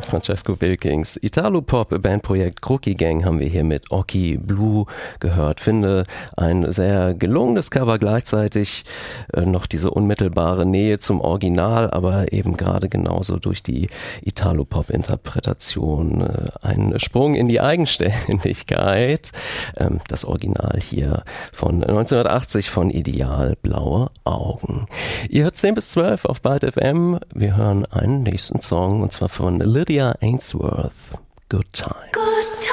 Francesco Wilkings. Italo-Pop-Bandprojekt Crookie Gang haben wir hier mit Occhi Blue gehört. Finde ein sehr gelungenes Cover, gleichzeitig noch diese unmittelbare Nähe zum Original, aber eben gerade genauso durch die Italo-Pop-Interpretation ein Sprung in die Eigenständigkeit. Das Original hier von 1980 von Ideal, Blaue Augen. Ihr hört 10 bis 12 auf Byte FM. Wir hören einen nächsten Song und zwar von Lydia Ainsworth. Good Times.